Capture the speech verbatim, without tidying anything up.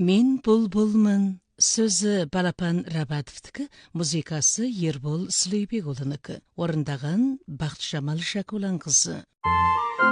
Мен бұлбұлмын. Сөзі Балапан Рабатовтікі, музыкасы Ербол Сүлейбек ұлыныкі. Орындаған Бақытжамал Шакулан қызы.